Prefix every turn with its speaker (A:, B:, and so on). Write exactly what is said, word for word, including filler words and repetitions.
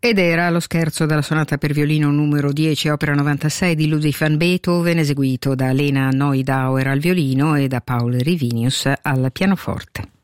A: Ed era lo scherzo dalla sonata per violino numero dieci, opera novantasei di Ludwig van Beethoven, eseguito da Lena Neudauer al violino e da Paul Rivinius al pianoforte.